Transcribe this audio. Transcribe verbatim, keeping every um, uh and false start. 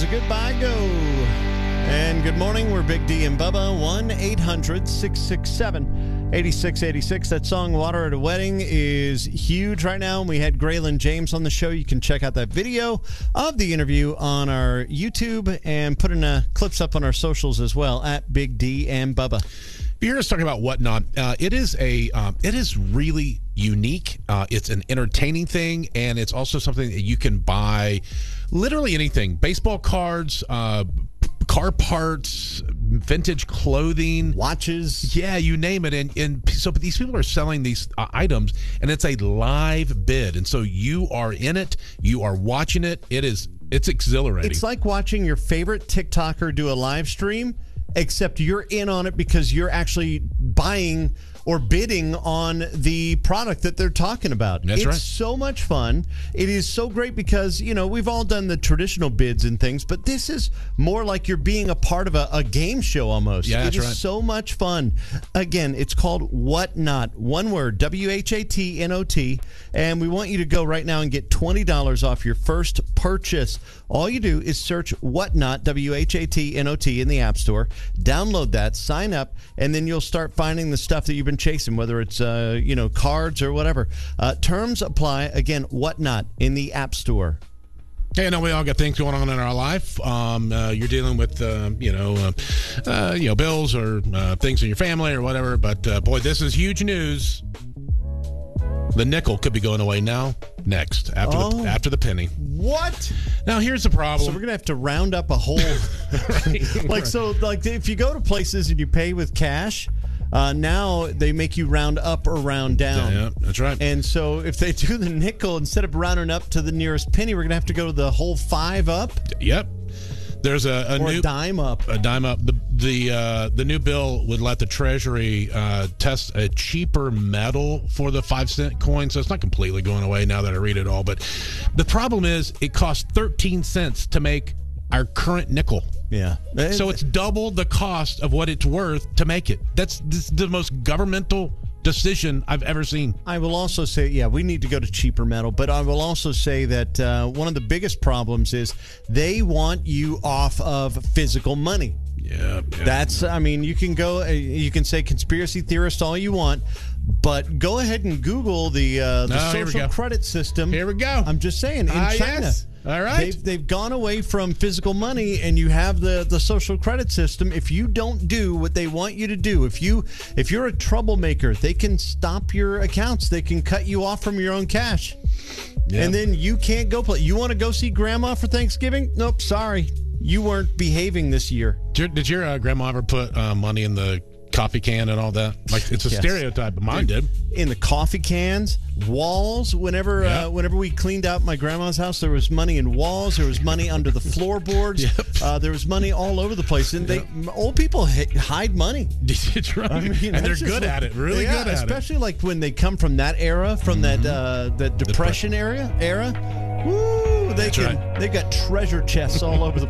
is a goodbye go. And good morning. We're Big D and Bubba. one eight hundred six six seven eight six eight six. That song, Water at a Wedding, is huge right now. We had Graylin James on the show. You can check out that video of the interview on our YouTube and putting uh, clips up on our socials as well at Big D and Bubba. You hear us talking about Whatnot. Uh, it is a, um, it is really unique. Uh, it's an entertaining thing, and it's also something that you can buy literally anything. Baseball cards, uh, car parts, vintage clothing, watches. Yeah, you name it. And, and so these people are selling these uh, items, and it's a live bid. And so you are in it. You are watching it. It is, it's exhilarating. It's like watching your favorite TikToker do a live stream, except you're in on it because you're actually buying or bidding on the product that they're talking about. That's it's right. so much fun. It is so great because, you know, we've all done the traditional bids and things, but this is more like you're being a part of a, a game show almost. Yeah, it that's is right. so much fun. Again, it's called Whatnot. One word, W H A T N O T. And we want you to go right now and get twenty dollars off your first purchase. All you do is search Whatnot, W H A T N O T, in the App Store. Download that, sign up, and then you'll start finding the stuff that you've been chasing, whether it's uh, you know, cards or whatever. Uh, terms apply. Again, Whatnot in the App Store. Hey, I know we all got things going on in our life. Um, uh, you're dealing with, uh, you know, uh, uh, you know, bills or uh, things in your family or whatever. But uh, boy, this is huge news. The nickel could be going away now, next, after Oh. the after the penny. What? Now, here's the problem. So we're gonna have to round up a whole, Right. like so, like if you go to places and you pay with cash, uh, now they make you round up or round down. Yeah, that's right. And so if they do the nickel, instead of rounding up to the nearest penny, we're gonna have to go to the whole five up. Yep. There's a, a or new a dime up. A dime up. The the uh, the new bill would let the Treasury uh, test a cheaper metal for the five cent coin, so it's not completely going away now that I read it all. But the problem is, it costs thirteen cents to make our current nickel. Yeah. So it's double the cost of what it's worth to make it. That's this, the most governmental decision I've ever seen. I will also say, yeah, we need to go to cheaper metal, but I will also say that uh, one of the biggest problems is they want you off of physical money. Yeah, yeah. That's, I mean, you can go, uh, you can say conspiracy theorist all you want, but go ahead and Google the, uh, the Oh, here we social go. credit system. Here we go. I'm just saying, in Ah, China. yes. All right. They've, they've gone away from physical money, and you have the, the social credit system. If you don't do what they want you to do, if you if you're a troublemaker, they can stop your accounts. They can cut you off from your own cash. Yeah. And then you can't go play. You want to go see grandma for Thanksgiving? Nope, sorry. You weren't behaving this year. Did your, did your uh, grandma ever put uh, money in the coffee can and all that? Like, it's a Yes. stereotype, but mine did. In the coffee cans, walls. Whenever Yeah. uh, whenever we cleaned out my grandma's house, there was money in walls. There was money under the floorboards. Yep. Uh, there was money all over the place. And they old people hi- hide money. It's right. I mean, and they're that's just good like- at it. Really yeah, good at especially like when they come from that era, from Mm-hmm. that uh, that depression area era. Woo! They That's can. right. They've got treasure chests all over the